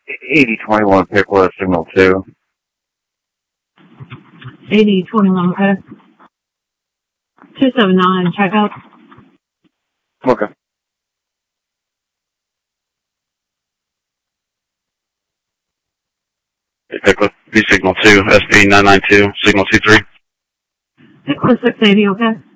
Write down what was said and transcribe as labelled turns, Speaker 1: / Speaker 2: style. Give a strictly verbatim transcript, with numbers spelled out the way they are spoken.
Speaker 1: eighty twenty-one Pickler, signal two.
Speaker 2: eighty twenty-one, okay. two seven nine, check out.
Speaker 1: Okay.
Speaker 3: Hey, Pickler, V signal two, S P nine nine two, signal two three.
Speaker 2: Pickler six eighty, okay.